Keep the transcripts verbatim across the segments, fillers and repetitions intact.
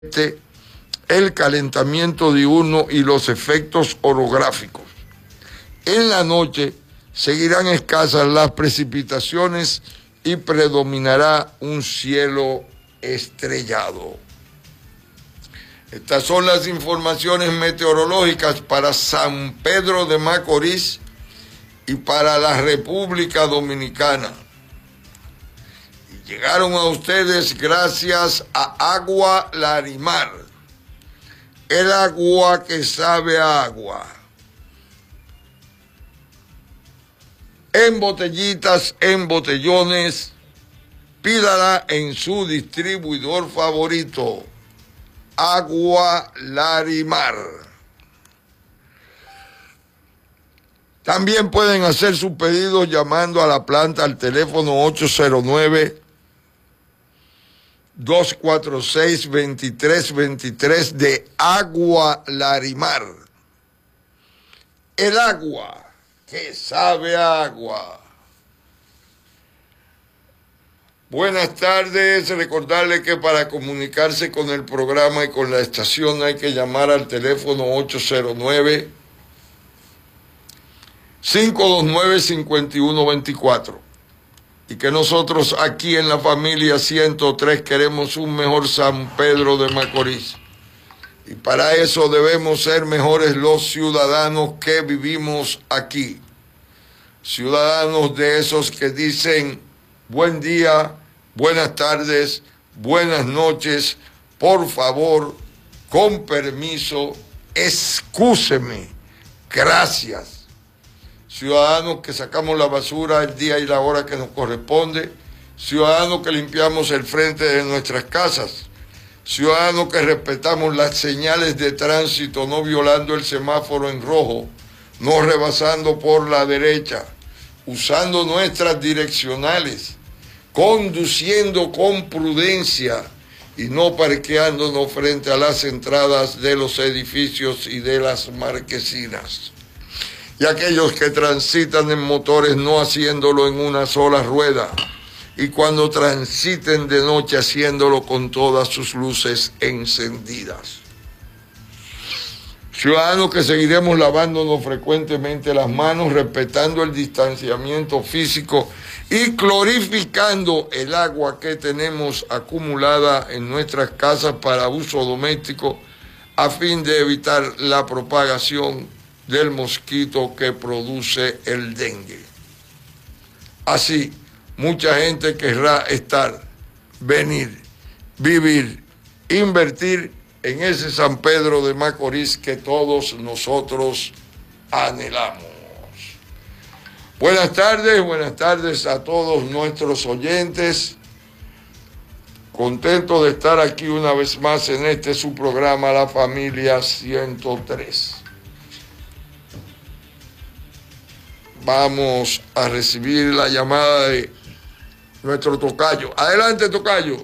el calentamiento diurno y los efectos orográficos. En la noche seguirán escasas las precipitaciones y predominará un cielo estrellado. Estas son las informaciones meteorológicas para San Pedro de Macorís y para la República Dominicana. Y llegaron a ustedes gracias a Agua Larimar, el agua que sabe a agua. En botellitas, en botellones, pídala en su distribuidor favorito. Agua Larimar. También pueden hacer sus pedidos llamando a la planta al teléfono ocho cero nueve, dos cuatro seis, dos tres dos tres de Agua Larimar. El agua que sabe a agua. Buenas tardes, recordarle que para comunicarse con el programa y con la estación hay que llamar al teléfono ocho cero nueve, cinco dos nueve, cinco uno dos cuatro y que nosotros aquí en la familia ciento tres queremos un mejor San Pedro de Macorís y para eso debemos ser mejores los ciudadanos que vivimos aquí, ciudadanos de esos que dicen buen día, buenas tardes, buenas noches, por favor, con permiso, excúseme, gracias. Ciudadanos que sacamos la basura el día y la hora que nos corresponde, ciudadanos que limpiamos el frente de nuestras casas, ciudadanos que respetamos las señales de tránsito, no violando el semáforo en rojo, no rebasando por la derecha, usando nuestras direccionales, conduciendo con prudencia y no parqueándonos frente a las entradas de los edificios y de las marquesinas. Y aquellos que transitan en motores no haciéndolo en una sola rueda, y cuando transiten de noche haciéndolo con todas sus luces encendidas. Ciudadanos que seguiremos lavándonos frecuentemente las manos, respetando el distanciamiento físico y clorificando el agua que tenemos acumulada en nuestras casas para uso doméstico a fin de evitar la propagación del mosquito que produce el dengue. Así, mucha gente querrá estar, venir, vivir, invertir en ese San Pedro de Macorís que todos nosotros anhelamos. Buenas tardes, buenas tardes a todos nuestros oyentes. Contento de estar aquí una vez más en este su programa La Familia ciento tres. Vamos a recibir la llamada de nuestro tocayo. Adelante, tocayo.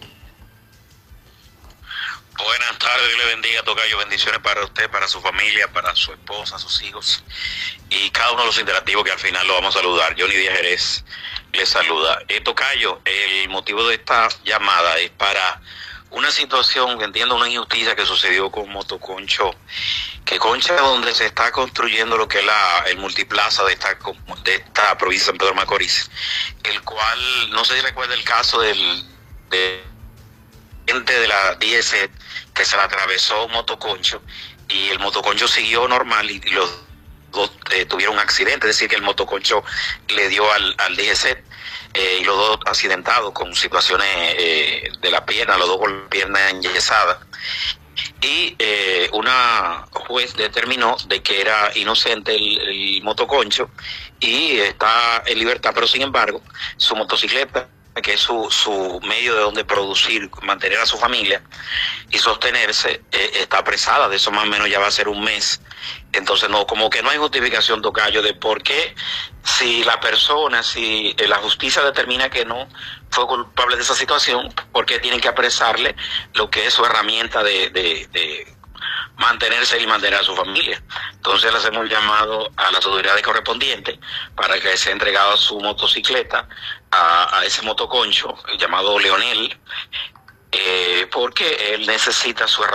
Buenas tardes, Dios le bendiga, tocayo. Bendiciones para usted, para su familia, para su esposa, sus hijos y cada uno de los interactivos que al final lo vamos a saludar. Johnny Díaz Jerez le saluda. Eh, tocayo, el motivo de esta llamada es para una situación que entiendo, una injusticia que sucedió con Motoconcho, que Concha donde se está construyendo lo que es la, el multiplaza de esta, de esta provincia de San Pedro de Macorís, el cual, no sé si recuerda el caso del de gente de la D S que se le atravesó un motoconcho y el motoconcho siguió normal y, y los dos eh, tuvieron un accidente, es decir que el motoconcho le dio al, al D S eh, y los dos accidentados con situaciones eh, de la pierna, los dos con la pierna enyesada. Y eh, una juez determinó de que era inocente el, el motoconcho y está en libertad, pero sin embargo su motocicleta, que es su, su medio de donde producir, mantener a su familia y sostenerse, eh, está apresada. De eso más o menos ya va a ser un mes. Entonces no, como que no hay justificación, tocayo, de por qué, si la persona, si eh, la justicia determina que no fue culpable de esa situación, por qué tienen que apresarle lo que es su herramienta de, de, de mantenerse y mantener a su familia. Entonces le hacemos el llamado a las autoridades correspondientes para que sea entregada su motocicleta a, a ese motoconcho llamado Leonel, eh, porque él necesita su